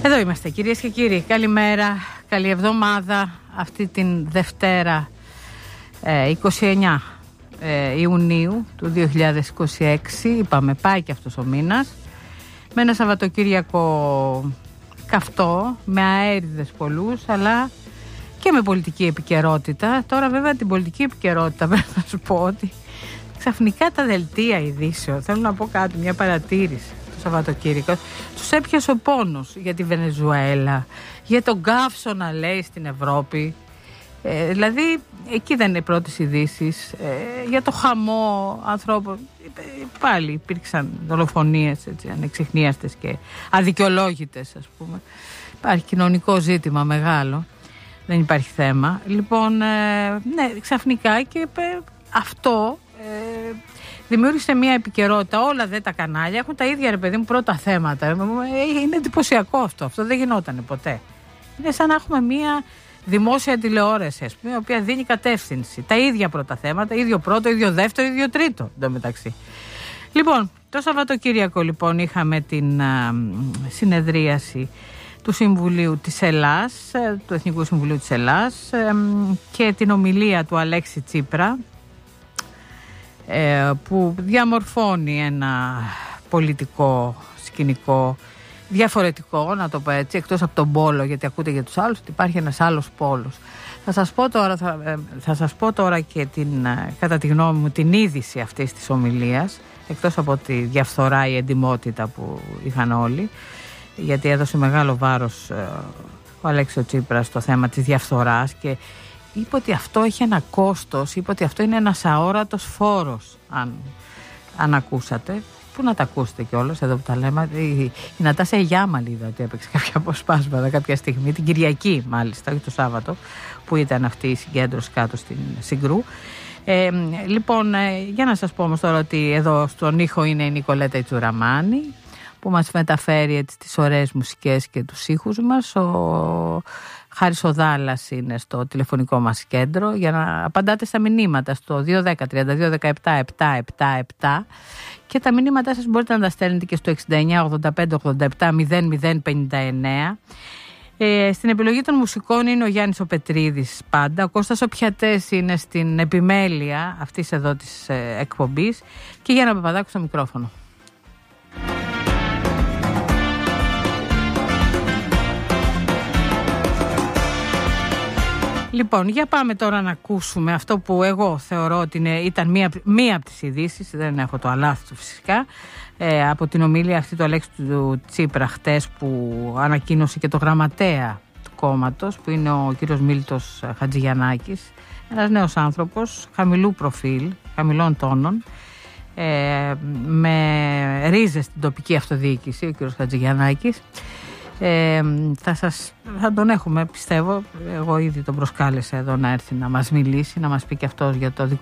Εδώ είμαστε κυρίες και κύριοι. Καλημέρα, καλή εβδομάδα. Αυτή την Δευτέρα 29 Ιουνίου του 2026. Είπαμε πάει και αυτός ο μήνας. Με ένα Σαββατοκύριακο καυτό, με αέριδες πολλούς, αλλά και με πολιτική επικαιρότητα. Τώρα βέβαια την πολιτική επικαιρότητα πρέπει να σου πω ότι ξαφνικά τα δελτία ειδήσεων, θέλω να πω κάτι, μια παρατήρηση το Σαββατοκύριακο, τους έπιασε ο πόνος για τη Βενεζουέλα, για τον καύσωνα λέει στην Ευρώπη. Δηλαδή εκεί δεν είναι οι πρώτες ειδήσεις, για το χαμό ανθρώπων. Πάλι υπήρξαν δολοφονίες ανεξιχνίαστες και αδικαιολόγητες, ας πούμε. Υπάρχει κοινωνικό ζήτημα μεγάλο, δεν υπάρχει θέμα. Λοιπόν, ναι, ξαφνικά και αυτό δημιούργησε μια επικαιρότητα. Όλα τα κανάλια έχουν τα ίδια, ρε παιδί μου, πρώτα θέματα. Είναι εντυπωσιακό αυτό δεν γινόταν ποτέ. Είναι σαν να έχουμε μια δημόσια τηλεόραση, ας πούμε, η οποία δίνει κατεύθυνση. Τα ίδια πρώτα θέματα, ίδιο πρώτο, ίδιο δεύτερο, ίδιο τρίτο εντωμεταξύ. Λοιπόν, το Σαββατοκύριακο λοιπόν είχαμε την συνεδρίαση του Συμβουλίου της Ελλάς, του Εθνικού Συμβουλίου της Ελλάς, και την ομιλία του Αλέξη Τσίπρα, που διαμορφώνει ένα πολιτικό σκηνικό διαφορετικό, να το πω έτσι, εκτός από τον πόλο, γιατί ακούτε για τους άλλους ότι υπάρχει ένας άλλος πόλος. Θα σας πω τώρα και κατά τη γνώμη μου την είδηση αυτής της ομιλίας, εκτός από τη διαφθορά, η εντιμότητα που είχαν όλοι, γιατί έδωσε μεγάλο βάρος ο Αλέξης Τσίπρας στο θέμα της διαφθοράς και είπε ότι αυτό έχει ένα κόστος, είπε ότι αυτό είναι ένας αόρατος φόρος, αν ακούσατε. Πού να τα ακούσετε κιόλας, εδώ που τα λέμε. Η Νατάσα Γιάμαλη είδα ότι έπαιξε κάποια αποσπάσματα κάποια στιγμή, την Κυριακή μάλιστα, όχι το Σάββατο, που ήταν αυτή η συγκέντρωση κάτω στην Συγκρού. Λοιπόν, για να σας πω όμως τώρα ότι εδώ στον ήχο είναι η Νικολέτα Ιτσουραμάνη, που μας μεταφέρει έτσι τις ωραίες μουσικές και τους ήχους μας. Ο Χάρης ο Δάλλας είναι στο τηλεφωνικό μας κέντρο για να απαντάτε στα μηνύματα στο 210-3217-777 και τα μηνύματά σας μπορείτε να τα στέλνετε και στο 69-85-87-0059. Στην επιλογή των μουσικών είναι ο Γιάννης ο Πετρίδης πάντα, ο Κώστας ο Πιατές είναι στην επιμέλεια αυτής εδώ της εκπομπής και Γιάννα Παπαδάκου στο μικρόφωνο. Λοιπόν, για πάμε τώρα να ακούσουμε αυτό που εγώ θεωρώ ότι ήταν μία από τις ειδήσεις, δεν έχω το αλάθη του φυσικά, από την ομιλία αυτή του Αλέξη του Τσίπρα χτες, που ανακοίνωσε και το γραμματέα του κόμματος, που είναι ο κύριος Μίλτος Χατζηγιαννάκης, ένας νέος άνθρωπος, χαμηλού προφίλ, χαμηλών τόνων, με ρίζες στην τοπική αυτοδιοίκηση, ο κύριος Χατζηγιαννάκης. Θα τον έχουμε, πιστεύω, εγώ ήδη τον προσκάλεσα εδώ να έρθει να μας μιλήσει, να μας πει και αυτός για το